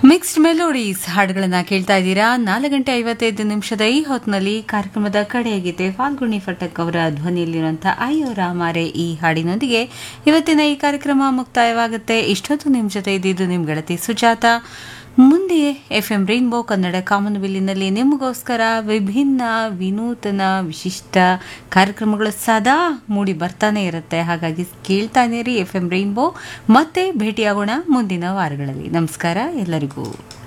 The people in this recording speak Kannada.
ಮಿಕ್ಸ್ಡ್ ಮೆಲೋಡೀಸ್ ಹಾಡುಗಳನ್ನ ಕೇಳ್ತಾ ಇದ್ದೀರಾ. 4:55 ಈ ಹೊತ್ತಿನಲ್ಲಿ ಕಾರ್ಯಕ್ರಮದ ಕಡೆಯಾಗಿದೆ ಫಾಲ್ಗುಣಿ ಫಟಕ್ ಅವರ ಧ್ವನಿಯಲ್ಲಿರುವಂತಹ ಅಯ್ಯೋ ರಾಮಾರೆ ಈ ಹಾಡಿನೊಂದಿಗೆ ಇವತ್ತಿನ ಈ ಕಾರ್ಯಕ್ರಮ ಮುಕ್ತಾಯವಾಗುತ್ತೆ. ಇಷ್ಟೊತ್ತು ನಿಮ್ಮ ಜೊತೆ ಇದ್ದಿದ್ದು ನಿಮ್ಮ ಗೆಳತಿ ಸುಜಾತ. ಮುಂದೆ FM ರೈನ್ಬೋ ಕನ್ನಡ ಕಾಮನಬಿಲ್ಲಿನಲ್ಲಿ ನಿಮಗೋಸ್ಕರ ವಿಭಿನ್ನ ವಿನೂತನ ವಿಶಿಷ್ಟ ಕಾರ್ಯಕ್ರಮಗಳು ಸದಾ ಮೂಡಿ ಬರ್ತಾನೆ ಇರುತ್ತೆ. ಹಾಗಾಗಿ ಕೇಳ್ತಾನೆ ರೀ FM ರೈನ್ಬೋ. ಮತ್ತೆ ಭೇಟಿಯಾಗೋಣ ಮುಂದಿನ ವಾರಗಳಲ್ಲಿ. ನಮಸ್ಕಾರ ಎಲ್ಲರಿಗೂ.